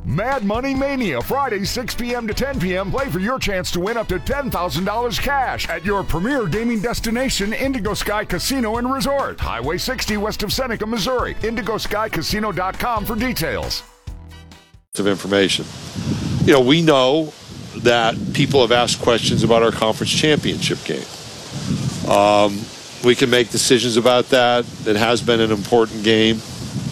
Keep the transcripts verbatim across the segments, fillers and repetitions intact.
Mad Money Mania, Friday, six p.m. to ten p.m. Play for your chance to win up to ten thousand dollars cash at your premier gaming destination, Indigo Sky Casino and Resort. Highway sixty west of Seneca, Missouri. indigo sky casino dot com for details. Of information. You know, we know that people have asked questions about our conference championship game. Um, we can make decisions about that. It has been an important game.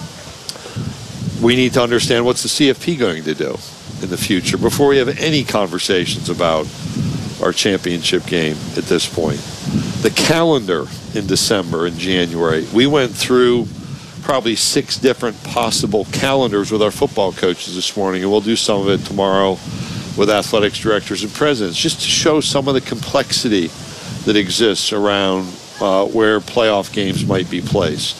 We need to understand what's the C F P going to do in the future before we have any conversations about our championship game at this point. The calendar in December and January, we went through probably six different possible calendars with our football coaches this morning, and we'll do some of it tomorrow with athletics directors and presidents, just to show some of the complexity that exists around uh, where playoff games might be placed.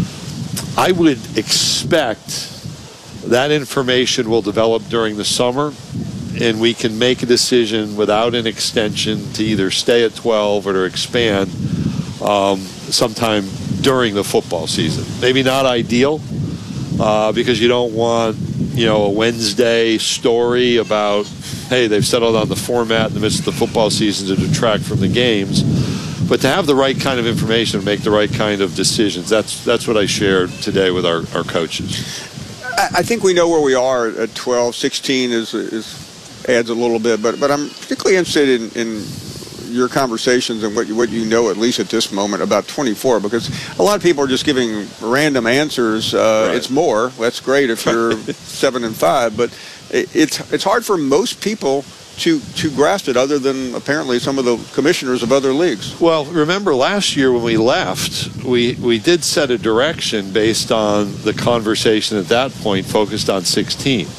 I would expect that information will develop during the summer, and we can make a decision without an extension to either stay at twelve or to expand um, sometime during the football season. Maybe not ideal uh, because you don't want, you know, a Wednesday story about, hey, they've settled on the format in the midst of the football season to detract from the games. But to have the right kind of information and make the right kind of decisions, that's that's what I shared today with our, our coaches. I think we know where we are at twelve. sixteen is, is adds a little bit, but but I'm particularly interested in, in your conversations and what you, what you know, at least at this moment, about twenty-four, because a lot of people are just giving random answers. Uh, right. It's more. That's great if you're seven and five, but it, it's it's hard for most people to to grasp it, other than apparently some of the commissioners of other leagues. Well, remember last year when we left, we, we did set a direction based on the conversation at that point focused on sixteen.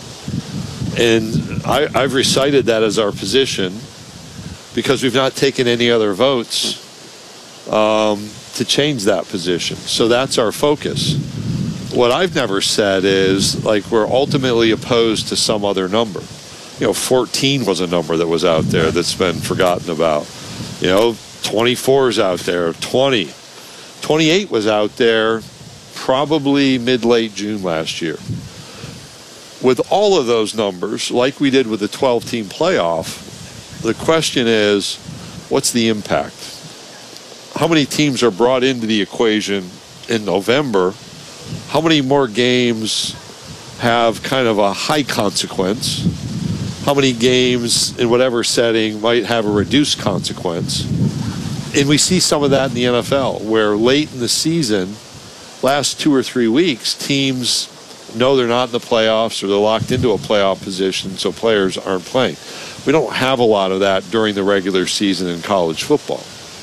And I, I've recited that as our position because we've not taken any other votes um, to change that position. So that's our focus. What I've never said is, like, we're ultimately opposed to some other number. You know, fourteen was a number that was out there that's been forgotten about. You know, twenty-four is out there, twenty. twenty-eight was out there probably mid-late June last year. With all of those numbers, like we did with the twelve-team playoff, the question is, what's the impact? How many teams are brought into the equation in November? How many more games have kind of a high consequence? How many games in whatever setting might have a reduced consequence? And we see some of that in the N F L, where late in the season, last two or three weeks, teams know they're not in the playoffs or they're locked into a playoff position, so players aren't playing. We don't have a lot of that during the regular season in college football.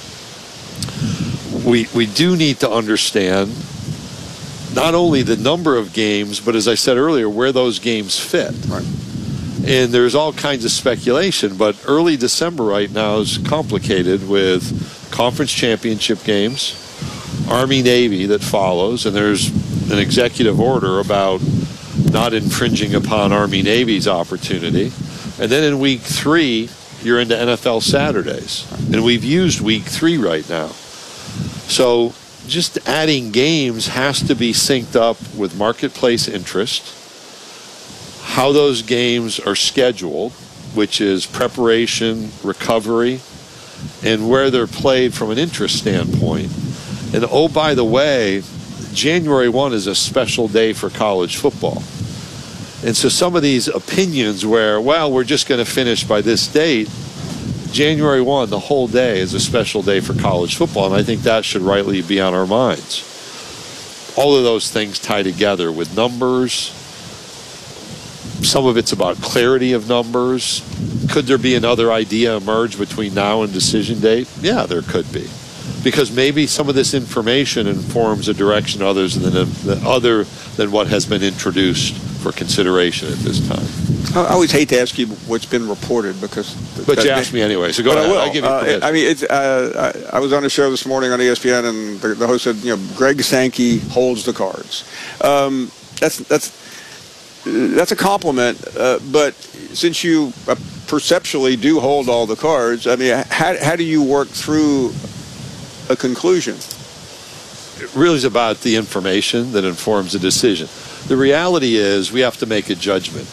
We, we do need to understand not only the number of games, but as I said earlier, where those games fit. Right. And there's all kinds of speculation, but early December right now is complicated with conference championship games, Army-Navy that follows, and there's an executive order about not infringing upon Army-Navy's opportunity. And then in week three, you're into N F L Saturdays. And we've used week three right now. So just adding games has to be synced up with marketplace interest, how those games are scheduled, which is preparation, recovery, and where they're played from an interest standpoint. And oh, by the way, January first is a special day for college football. And so some of these opinions where, well, we're just going to finish by this date, January first, the whole day, is a special day for college football, and I think that should rightly be on our minds. All of those things tie together with numbers. Some of it's about clarity of numbers. Could there be another idea emerge between now and decision date? Yeah, there could be. Because maybe some of this information informs a direction others than, other than what has been introduced for consideration at this time. I always hate to ask you what's been reported because... But you asked me anyway, so go ahead. I will. I'll give you uh, I mean, it's, uh, I, I was on a show this morning on E S P N, and the, the host said, you know, Greg Sankey holds the cards. Um, that's that's that's a compliment, uh, but since you uh, perceptually do hold all the cards, I mean, how how do you work through a conclusion? It really is about the information that informs a decision. The reality is we have to make a judgment.